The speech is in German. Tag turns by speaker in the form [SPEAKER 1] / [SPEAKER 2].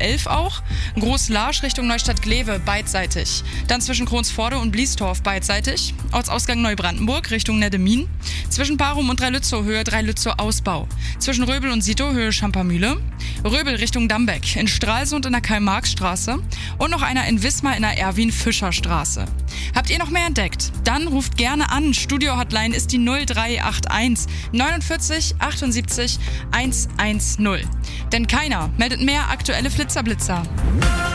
[SPEAKER 1] A11 auch. Groß-Larsch Richtung Neustadt-Glewe beidseitig. Dann zwischen Kronsforde und Bliestorf beidseitig. Ortsausgang Neubrandenburg Richtung Neddemin. Zwischen Parum und Dreilützow Höhe Dreilützow Ausbau. Zwischen Röbel und Sito Höhe Schampermühle. Röbel Richtung Dambeck. In Stralsund in der Karl-Marx-Straße. Und noch einer in Wismar in der Erwin-Fischer-Straße. Habt ihr noch mehr entdeckt? Dann ruft gerne an. Studio-Hotline ist die 0381 49 78 110. Denn keiner meldet mehr aktuelle Flitzer-Blitzer.